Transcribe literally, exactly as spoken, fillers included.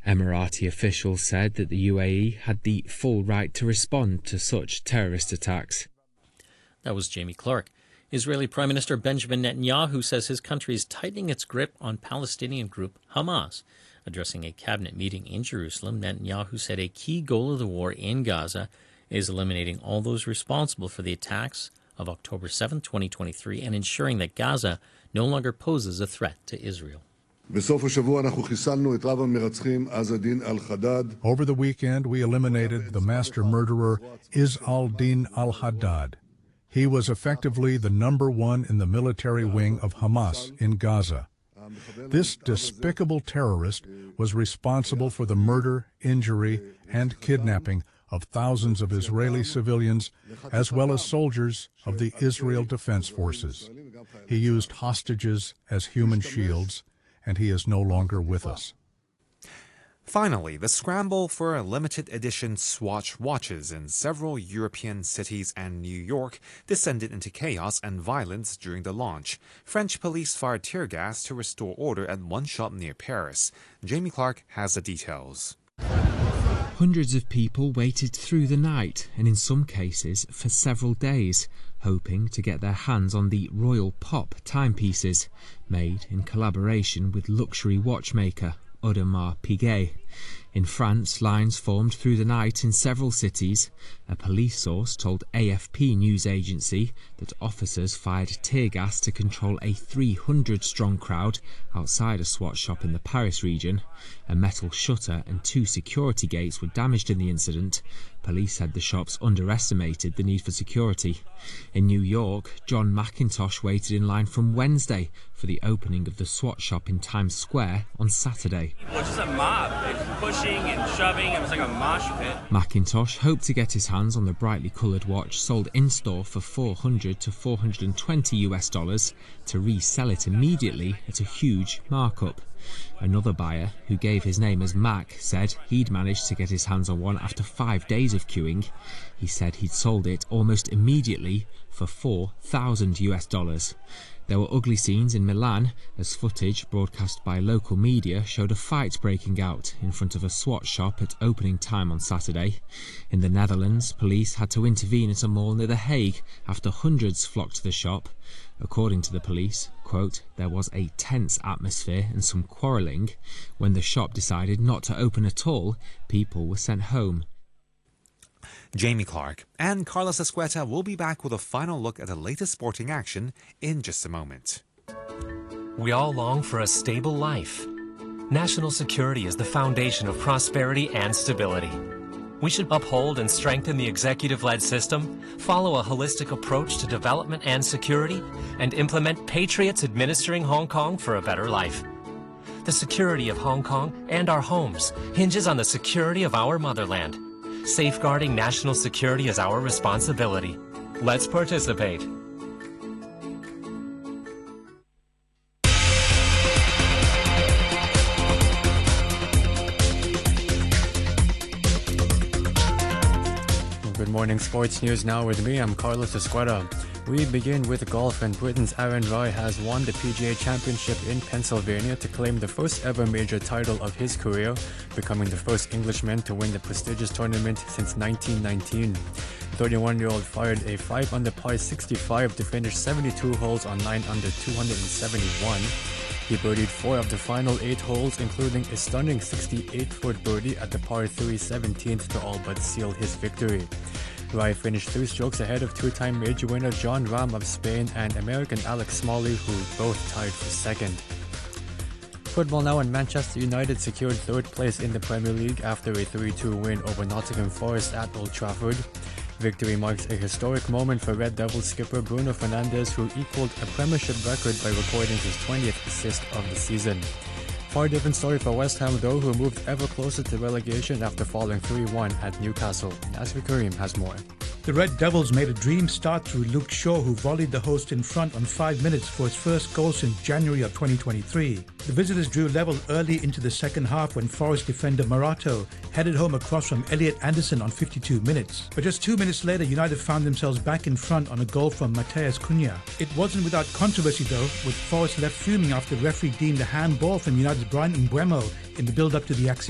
Emirati officials said that the U A E had the full right to respond to such terrorist attacks. That was Jamie Clark. Israeli Prime Minister Benjamin Netanyahu says his country is tightening its grip on Palestinian group Hamas. Addressing a cabinet meeting in Jerusalem, Netanyahu said a key goal of the war in Gaza is eliminating all those responsible for the attacks of October seventh, twenty twenty-three, and ensuring that Gaza no longer poses a threat to Israel. Over the weekend, we eliminated the master murderer Izz al-Din al-Haddad. He was effectively the number one in the military wing of Hamas in Gaza. This despicable terrorist was responsible for the murder, injury, and kidnapping of thousands of Israeli civilians, as well as soldiers of the Israel Defense Forces. He used hostages as human shields, and he is no longer with us. Finally, the scramble for limited edition Swatch watches in several European cities and New York descended into chaos and violence during the launch. French police fired tear gas to restore order at one shop near Paris. Jamie Clark has the details. Hundreds of people waited through the night, and in some cases for several days, hoping to get their hands on the Royal Pop timepieces, made in collaboration with luxury watchmaker Audemars Piguet. In France, lines formed through the night in several cities. A police source told A F P news agency that officers fired tear gas to control a three hundred strong crowd outside a Swatch shop in the Paris region. A metal shutter and two security gates were damaged in the incident. Police said the shops underestimated the need for security. In New York, John McIntosh waited in line from Wednesday for the opening of the Swatch shop in Times Square on Saturday. It was just a mob. They were pushing and shoving. It was like a mosh pit. McIntosh hoped to get his hands on the brightly coloured watch sold in-store for four hundred to four hundred twenty US dollars to resell it immediately at a huge markup. Another buyer, who gave his name as Mac, said he'd managed to get his hands on one after five days of queuing. He said he'd sold it almost immediately for four thousand US dollars. There were ugly scenes in Milan as footage broadcast by local media showed a fight breaking out in front of a Swatch shop at opening time on Saturday. In the Netherlands, police had to intervene at a mall near The Hague after hundreds flocked to the shop. According to the police, quote, there was a tense atmosphere and some quarrelling. When the shop decided not to open at all, people were sent home. Jamie Clark and Carlos Escueta will be back with a final look at the latest sporting action in just a moment. We all long for a stable life. National security is the foundation of prosperity and stability. We should uphold and strengthen the executive-led system, follow a holistic approach to development and security, and implement patriots administering Hong Kong for a better life. The security of Hong Kong and our homes hinges on the security of our motherland. Safeguarding national security is our responsibility. Let's participate. Good morning, sports news now with me. I'm Carlos Escueta. We begin with golf, and Britain's Aaron Rai has won the P G A Championship in Pennsylvania to claim the first ever major title of his career, becoming the first Englishman to win the prestigious tournament since nineteen nineteen. The thirty-one-year-old fired a five under par sixty-five to finish seventy-two holes on nine under two hundred seventy-one. He birdied four of the final eight holes, including a stunning sixty-eight foot birdie at the par three seventeenth to all but seal his victory. Rai finished three strokes ahead of two-time major winner Jon Rahm of Spain and American Alex Smalley, who both tied for second. Football now, and Manchester United secured third place in the Premier League after a three two win over Nottingham Forest at Old Trafford. Victory marks a historic moment for Red Devils skipper Bruno Fernandes, who equaled a Premiership record by recording his twentieth assist of the season. Far different story for West Ham though, who moved ever closer to relegation after falling three one at Newcastle. Nasri Karim has more. The Red Devils made a dream start through Luke Shaw, who volleyed the host in front on five minutes for his first goal since January of twenty twenty-three. The visitors drew level early into the second half when Forest defender Marato headed home across from Elliot Anderson on fifty-two minutes. But just two minutes later, United found themselves back in front on a goal from Mateus Cunha. It wasn't without controversy though, with Forest left fuming after the referee deemed a handball from United's Brian Mbeumo in the build-up to the action.